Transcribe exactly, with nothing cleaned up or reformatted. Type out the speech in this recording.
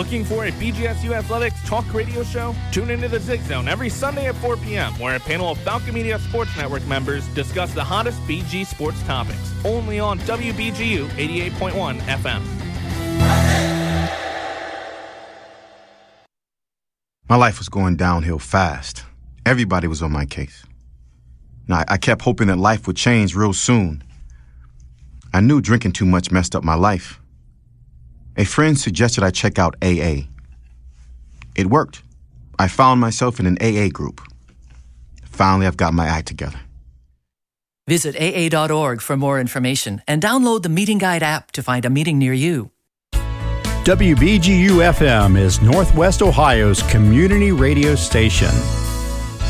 Looking for a B G S U Athletics talk radio show? Tune into the Zig Zone every Sunday at four p.m., where a panel of Falcon Media Sports Network members discuss the hottest B G sports topics. Only on W B G U eighty-eight point one F M. My life was going downhill fast. Everybody was on my case. Now, I kept hoping that life would change real soon. I knew drinking too much messed up my life. A friend suggested I check out A A. It worked. I found myself in an A A group. Finally, I've got my act together. Visit A A dot org for more information and download the Meeting Guide app to find a meeting near you. W B G U F M is Northwest Ohio's community radio station.